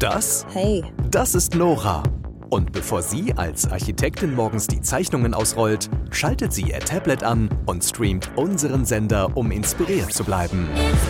das? Hey. Das ist Nora. Und bevor sie als Architektin morgens die Zeichnungen ausrollt, schaltet sie ihr Tablet an und streamt unseren Sender, um inspiriert zu bleiben.